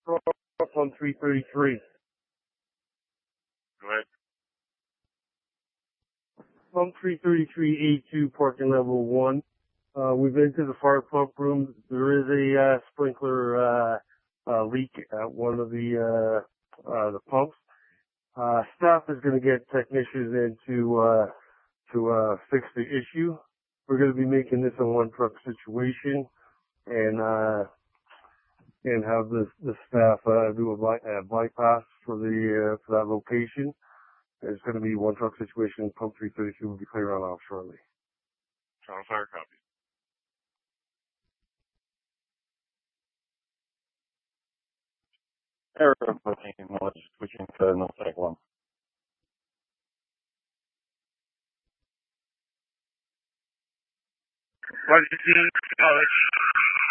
on 333. Go ahead. Pump 333A2, parking level 1. We've been to the fire pump room. There is a sprinkler leak at one of the pumps. Staff is going to get technicians in to fix the issue. We're going to be making this a one truck situation and have the staff do a bypass for that location. It's going to be one truck situation. Pump 332 will be clear on off shortly. Toronto Fire copy. Error 14, knowledge switching to no sec 1. What did you see? College.